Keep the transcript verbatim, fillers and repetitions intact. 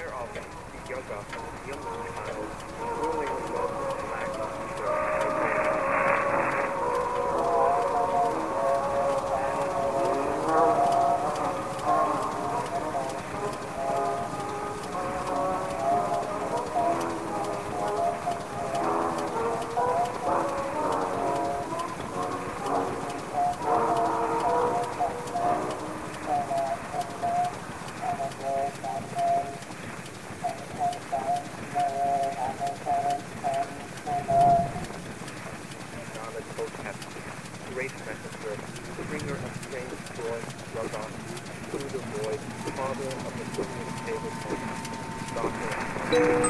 aware of the yoga, young child growing above the flag.